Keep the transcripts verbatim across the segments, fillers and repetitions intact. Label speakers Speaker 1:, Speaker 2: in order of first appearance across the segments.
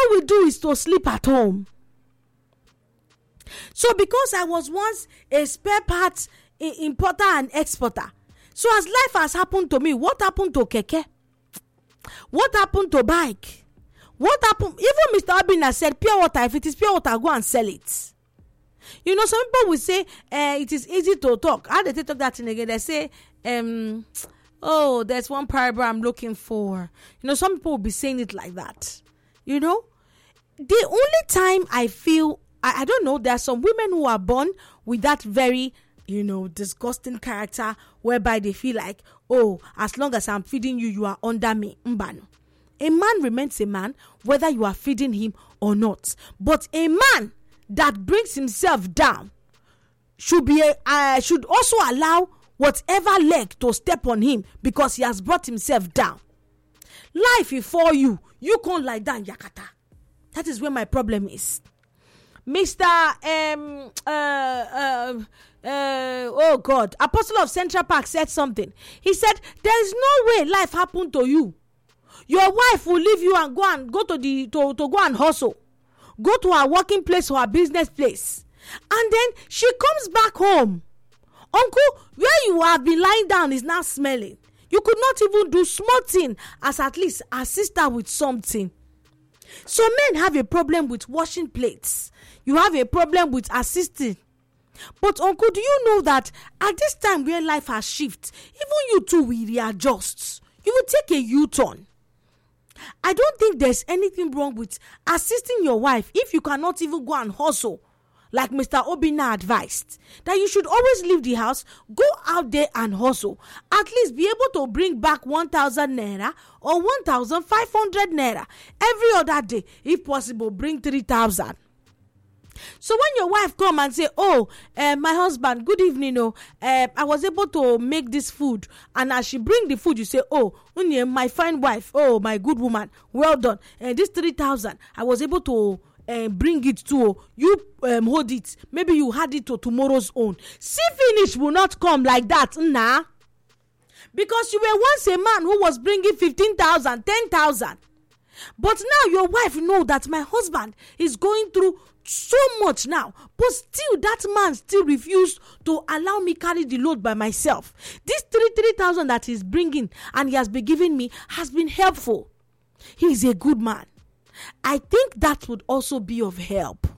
Speaker 1: all we do is to sleep at home. So because I was once a spare parts importer and exporter, so as life has happened to me, what happened to keke? What happened to bike? What happened? Even Mister Obinna said, pure water, if it is pure water, go and sell it. You know, some people will say, uh, it is easy to talk. How did they talk that thing again? They say, um, oh, there's one parable I'm looking for. You know, some people will be saying it like that. You know, the only time I feel, I, I don't know, there are some women who are born with that very, you know, disgusting character whereby they feel like, oh, as long as I'm feeding you, you are under me. Mbano. A man remains a man whether you are feeding him or not. But a man that brings himself down should be a, uh, should also allow whatever leg to step on him because he has brought himself down. Life before you, you can't lie down, yakata. That is where my problem is. Mister Um, uh, uh, uh, oh God, Apostle of Central Park said something. He said, there is no way life happened to you. Your wife will leave you and go and go to the to, to go and hustle. Go to her working place or her business place. And then she comes back home. Uncle, where you have been lying down is now smelling. You could not even do small thing as at least assist her with something. So men have a problem with washing plates. You have a problem with assisting. But uncle, do you know that at this time where life has shifted, even you too will readjust. You will take a U-turn. I don't think there's anything wrong with assisting your wife if you cannot even go and hustle, like Mister Obinna advised, that you should always leave the house, go out there and hustle. At least be able to bring back one thousand naira or one thousand five hundred naira every other day. If possible, bring three thousand. So when your wife come and say, oh, uh, my husband, good evening, oh, uh, I was able to make this food, and as she bring the food, you say, oh, my fine wife, oh, my good woman, well done, and uh, this three thousand, I was able to uh, bring it to, oh, you um, hold it, maybe you had it to tomorrow's own. See, finish will not come like that, nah, because you were once a man who was bringing fifteen thousand, ten thousand, but now your wife know that my husband is going through so much now, but still that man still refused to allow me carry the load by myself. This three three thousand that he's bringing and he has been giving me has been helpful. He is a good man. I think that would also be of help.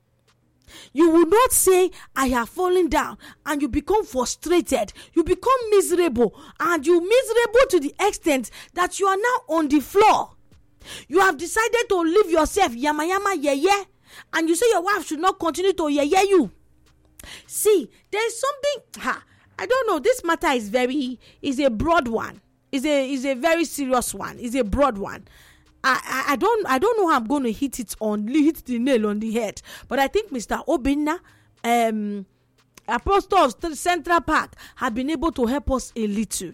Speaker 1: You will not say, I have fallen down, and you become frustrated, you become miserable, and you miserable to the extent that you are now on the floor. You have decided to leave yourself yama yama yeah yeah. And you say your wife should not continue to yeah yeah you. See, there is something. Ha, I don't know. This matter is very is a broad one. Is a is a very serious one. Is a broad one. I, I I don't I don't know how I'm going to hit it on hit the nail on the head. But I think Mister Obinna, um, Apostle of Central Park, have been able to help us a little.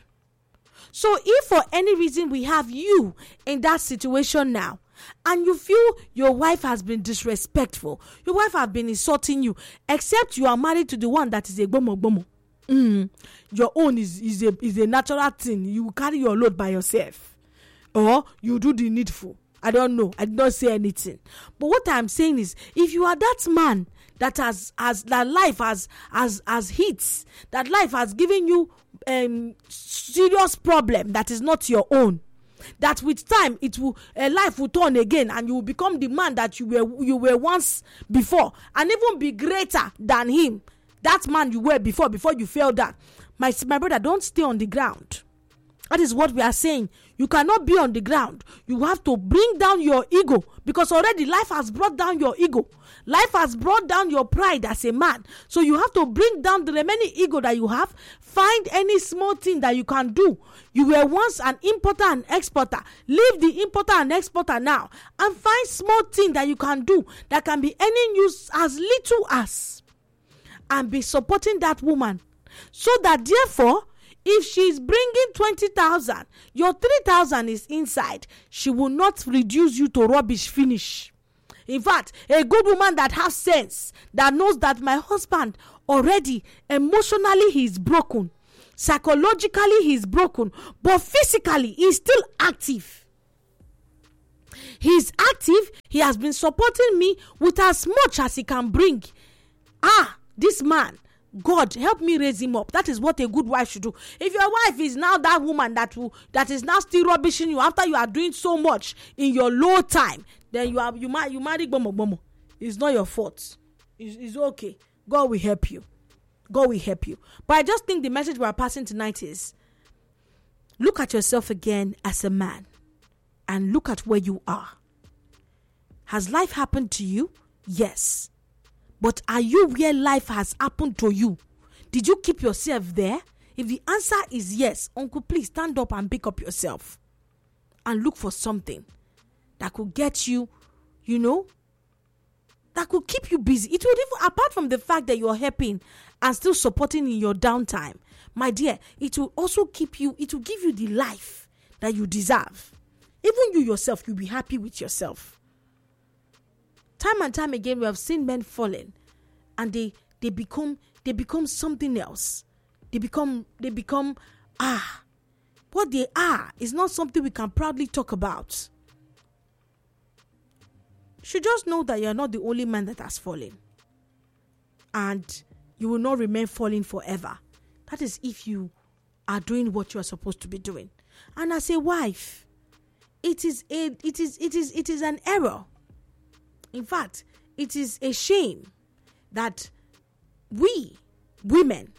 Speaker 1: So if for any reason we have you in that situation now, and you feel your wife has been disrespectful, your wife has been insulting you, except you are married to the one that is a gbomo gbomo. Mm, your own is, is, a, is a natural thing. You carry your load by yourself. Or you do the needful. I don't know. I did not say anything. But what I'm saying is, if you are that man that has, has that life has, has, has hits, that life has given you um serious problem that is not your own, that with time it will uh, life will turn again and you will become the man that you were you were once before, and even be greater than him, that man you were before before you fell down. My my brother, don't stay on the ground. That is what we are saying. You cannot be on the ground. You have to bring down your ego, because already life has brought down your ego. Life has brought down your pride as a man. So you have to bring down the remaining ego that you have. Find any small thing that you can do. You were once an importer and exporter. Leave the importer and exporter now, and find small thing that you can do that can be earning you as little as, and be supporting that woman, so that therefore, if she's bringing twenty thousand, your three thousand is inside. She will not reduce you to rubbish finish. In fact, a good woman that has sense, that knows that my husband already emotionally he's broken, psychologically he's broken, but physically he's still active. He's active. He has been supporting me with as much as he can bring. Ah, this man, God, help me raise him up. That is what a good wife should do. If your wife is now that woman that will, that is now still rubbishing you after you are doing so much in your low time, then you are you might you marry bomo bomo. It's not your fault. It's, it's okay. God will help you. God will help you. But I just think the message we are passing tonight is, look at yourself again as a man and look at where you are. Has life happened to you? Yes. But are you where life has happened to you? Did you keep yourself there? If the answer is yes, uncle, please stand up and pick up yourself and look for something that could get you, you know, that could keep you busy. It would even, apart from the fact that you're helping and still supporting in your downtime, my dear, it will also keep you, it will give you the life that you deserve. Even you yourself, you'll be happy with yourself. Time and time again, we have seen men falling, and they they become they become something else. They become they become ah, what they are is not something we can proudly talk about. You should just know that you are not the only man that has fallen, and you will not remain falling forever. That is if you are doing what you are supposed to be doing. And as a wife, it is a it is it is it is an error. In fact, it is a shame that we women,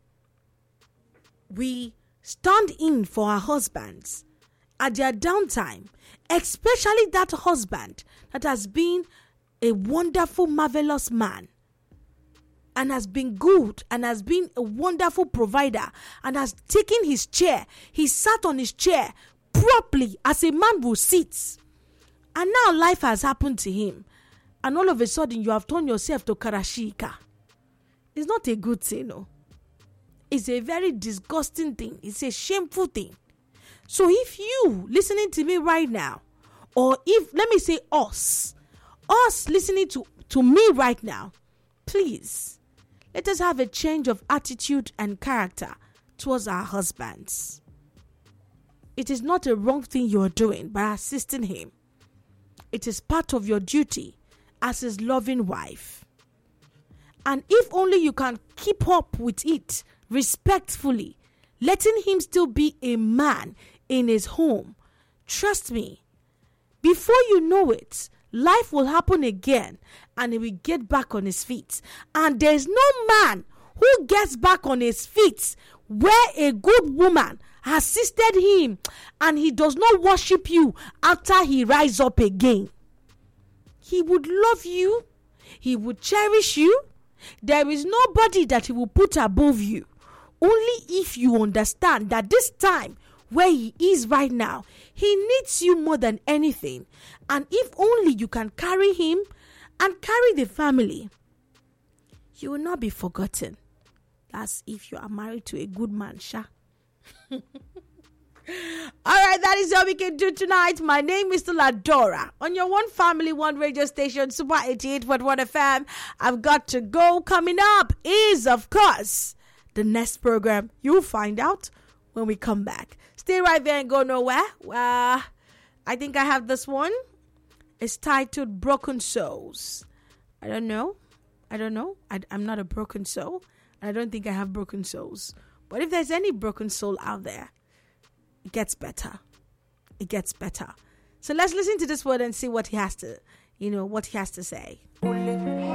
Speaker 1: we stand in for our husbands at their downtime, especially that husband that has been a wonderful, marvelous man and has been good and has been a wonderful provider and has taken his chair. He sat on his chair properly as a man will sit. And now life has happened to him. And all of a sudden you have turned yourself to Karashika. It's not a good thing, no. It's a very disgusting thing. It's a shameful thing. So if you listening to me right now, or if, let me say us, us listening to, to me right now, please, let us have a change of attitude and character towards our husbands. It is not a wrong thing you are doing by assisting him. It is part of your duty as his loving wife. And if only you can keep up with it respectfully, letting him still be a man in his home, trust me, before you know it, life will happen again and he will get back on his feet. And there's no man who gets back on his feet where a good woman assisted him and he does not worship you after he rise up again. He would love you. He would cherish you. There is nobody that he will put above you. Only if you understand that this time where he is right now, he needs you more than anything. And if only you can carry him and carry the family, you will not be forgotten. That's if you are married to a good man, Sha. All right, that is all we can do tonight. My name is Ladora. On your One Family, One radio station, Super eighty-eight point one F M. I've got to go. Coming up is, of course, the next program. You'll find out when we come back. Stay right there and go nowhere. Uh, I think I have this one. It's titled Broken Souls. I don't know. I don't know. I, I'm not a broken soul. I don't think I have broken souls. But if there's any broken soul out there, it gets better. It gets better. So let's listen to this word and see what he has to, you know, what he has to say.